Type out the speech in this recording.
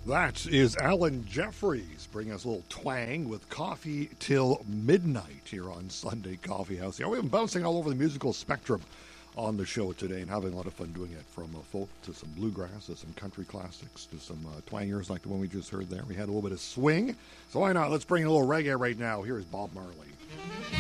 That is Alan Jeffries bringing us a little twang with Coffee Till Midnight here on Sunday Coffee House. Yeah, we've been bouncing all over the musical spectrum on the show today and having a lot of fun doing it, from folk to some bluegrass to some country classics to some twangers like the one we just heard there. We had a little bit of swing, so why not? Let's bring a little reggae right now. Here's Bob Marley.